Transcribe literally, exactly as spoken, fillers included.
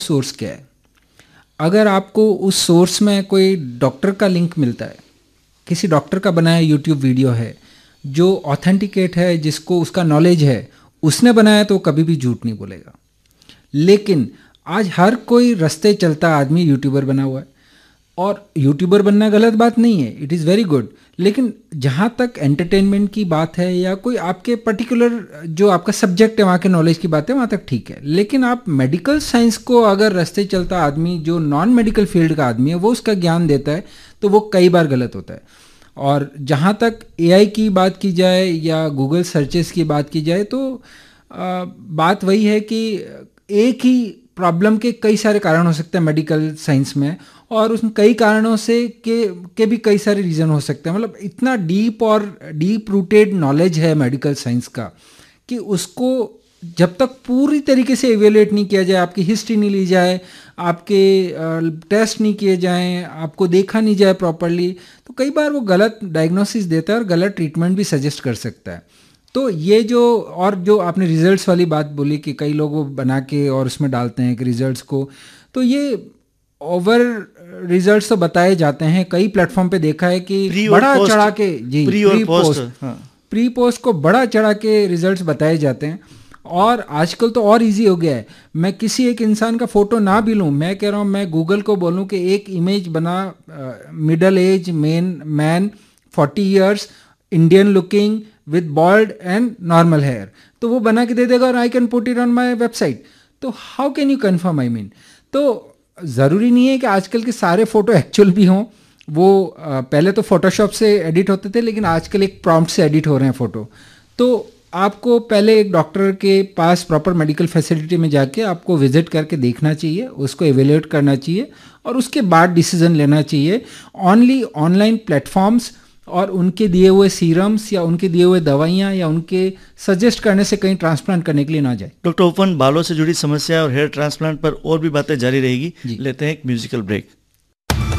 Source क्या है। अगर आपको उस सोर्स में कोई डॉक्टर का लिंक मिलता है, किसी डॉक्टर का बनाया यूट्यूब वीडियो है जो ऑथेंटिकेट है, जिसको उसका नॉलेज है, उसने बनाया, तो कभी भी झूठ नहीं बोलेगा। लेकिन आज हर कोई रास्ते चलता आदमी यूट्यूबर बना हुआ है, और यूट्यूबर बनना गलत बात नहीं है, इट इज़ वेरी गुड। लेकिन जहाँ तक एंटरटेनमेंट की बात है या कोई आपके पर्टिकुलर जो आपका सब्जेक्ट है वहाँ के नॉलेज की बात है, वहाँ तक ठीक है। लेकिन आप मेडिकल साइंस को अगर रास्ते चलता आदमी जो नॉन मेडिकल फील्ड का आदमी है वो उसका ज्ञान देता है, तो वो कई बार गलत होता है। और जहाँ तक एआई की बात की जाए या गूगल सर्चेस की बात की जाए, तो आ, बात वही है कि एक ही प्रॉब्लम के कई सारे कारण हो सकते हैं मेडिकल साइंस में, और उन कई कारणों से के के भी कई सारे रीज़न हो सकते हैं। मतलब इतना डीप और डीप रूटेड नॉलेज है मेडिकल साइंस का कि उसको जब तक पूरी तरीके से इवेलुएट नहीं किया जाए, आपकी हिस्ट्री नहीं ली जाए, आपके टेस्ट नहीं किए जाएं, आपको देखा नहीं जाए प्रॉपरली, तो कई बार वो गलत डायग्नोसिस देता है और गलत ट्रीटमेंट भी सजेस्ट कर सकता है। तो ये जो, और जो आपने रिजल्ट्स वाली बात बोली कि कई लोग वो बना के और उसमें डालते हैं कि रिजल्ट्स को, तो ये ओवर रिजल्ट्स तो बताए जाते हैं। कई प्लेटफॉर्म पे देखा है कि बड़ा चढ़ा के, जी, प्री और पोस्ट, हाँ, प्री पोस्ट को बड़ा चढ़ा के रिजल्ट्स बताए जाते हैं। और आजकल तो और इजी हो गया है, मैं किसी एक इंसान का फोटो ना भी लूँ, मैं कह रहा हूँ मैं गूगल को बोलूँ कि एक इमेज बना, middle age main man, forty years, Indian looking with bold and normal hair, तो वो बना के दे देगा और I can put it on my website. तो how can you confirm, I mean, तो ज़रूरी नहीं है कि आजकल के सारे फ़ोटो एक्चुअल भी हों। वो आ, पहले तो फोटोशॉप से एडिट होते थे, लेकिन आजकल एक प्रॉम्प्ट से एडिट हो रहे हैं फ़ोटो। तो आपको पहले एक डॉक्टर के पास प्रॉपर मेडिकल फैसिलिटी में जाके आपको विजिट करके देखना चाहिए, उसको एवेल्यूएट करना चाहिए, और उसके बाद डिसीजन लेना चाहिए। ओनली ऑनलाइन प्लेटफॉर्म्स और उनके दिए हुए सीरम्स या उनके दिए हुए दवाइयाँ या उनके सजेस्ट करने से कहीं ट्रांसप्लांट करने के लिए ना जाए। डॉक्टर ओपन, बालों से जुड़ी समस्या और हेयर ट्रांसप्लांट पर और भी बातें जारी रहेगी, लेते हैं एक म्यूजिकल ब्रेक।